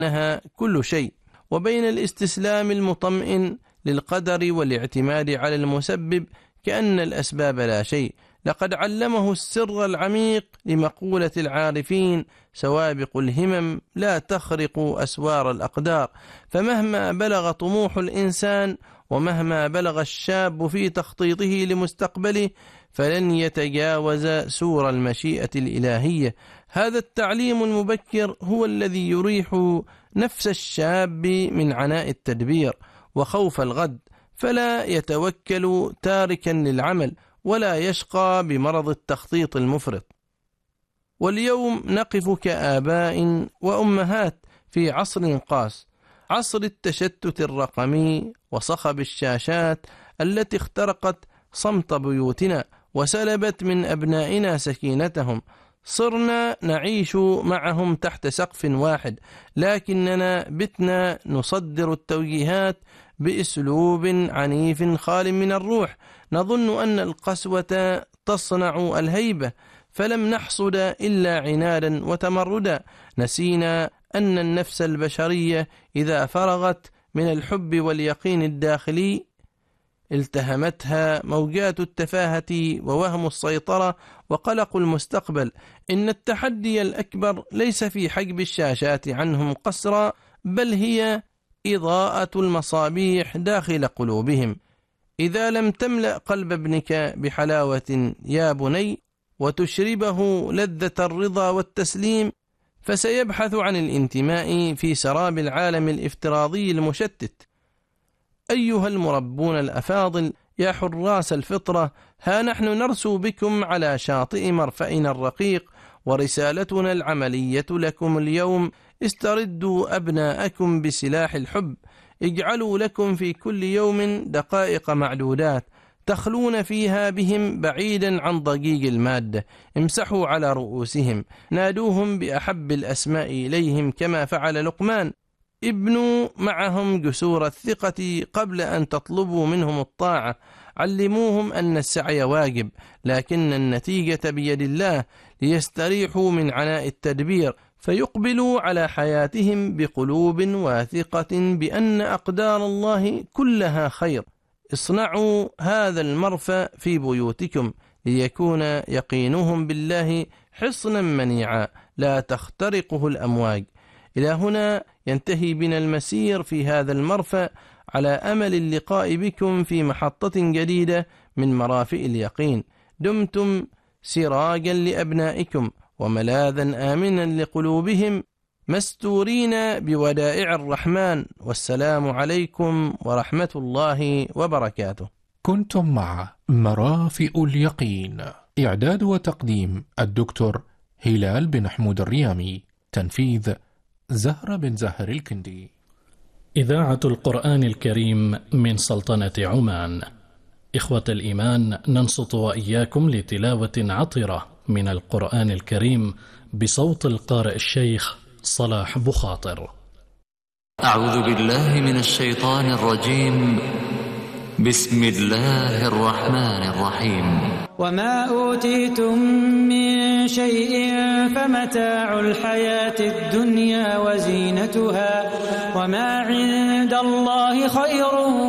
أنها كل شيء، وبين الاستسلام المطمئن للقدر والاعتماد على المسبب كأن الأسباب لا شيء. لقد علمه السر العميق لمقولة العارفين: سوابق الهمم لا تخرق أسوار الأقدار. فمهما بلغ طموح الإنسان ومهما بلغ الشاب في تخطيطه لمستقبله فلن يتجاوز سور المشيئة الإلهية. هذا التعليم المبكر هو الذي يريح نفس الشاب من عناء التدبير وخوف الغد، فلا يتوكل تاركا للعمل ولا يشقى بمرض التخطيط المفرط. واليوم نقف كآباء وأمهات في عصر قاس، عصر التشتت الرقمي وصخب الشاشات التي اخترقت صمت بيوتنا وسلبت من أبنائنا سكينتهم. صرنا نعيش معهم تحت سقف واحد، لكننا بتنا نصدر التوجيهات بأسلوب عنيف خال من الروح. نظن أن القسوة تصنع الهيبة، فلم نحصد إلا عنادا وتمردا. نسينا أن النفس البشرية إذا فرغت من الحب واليقين الداخلي التهمتها موجات التفاهة ووهم السيطرة وقلق المستقبل. إن التحدي الأكبر ليس في حجب الشاشات عنهم قسرا، بل هي إضاءة المصابيح داخل قلوبهم. إذا لم تملأ قلب ابنك بحلاوة يا بني وتشربه لذة الرضا والتسليم فسيبحث عن الانتماء في سراب العالم الافتراضي المشتت. أيها المربون الأفاضل يا حراس الفطرة، ها نحن نرسو بكم على شاطئ مرفأنا الرقيق، ورسالتنا العملية لكم اليوم: استردوا أبناءكم بسلاح الحب. اجعلوا لكم في كل يوم دقائق معدودات تخلون فيها بهم بعيدا عن ضجيج المادة. امسحوا على رؤوسهم، نادوهم بأحب الأسماء إليهم كما فعل لقمان. ابنوا معهم جسور الثقة قبل أن تطلبوا منهم الطاعة. علموهم أن السعي واجب لكن النتيجة بيد الله، ليستريحوا من عناء التدبير فيقبلوا على حياتهم بقلوب واثقة بأن أقدار الله كلها خير. اصنعوا هذا المرفأ في بيوتكم ليكون يقينهم بالله حصنا منيعا لا تخترقه الأمواج. إلى هنا ينتهي بنا المسير في هذا المرفأ، على أمل اللقاء بكم في محطة جديدة من مرافئ اليقين. دمتم سراجا لأبنائكم وملاذا آمنا لقلوبهم، مستورين بودائع الرحمن. والسلام عليكم ورحمة الله وبركاته. كنتم مع مرافئ اليقين، إعداد وتقديم الدكتور هلال بن حمود الريامي، تنفيذ زهرة بن زهر الكندي. إذاعة القرآن الكريم من سلطنة عمان. إخوة الإيمان، ننصت وإياكم لتلاوة عطرة من القرآن الكريم بصوت القارئ الشيخ صلاح بخاطر. أعوذ بالله من الشيطان الرجيم. بسم الله الرحمن الرحيم. وما أوتيتم من شيء فمتاع الحياة الدنيا وزينتها، وما عند الله خير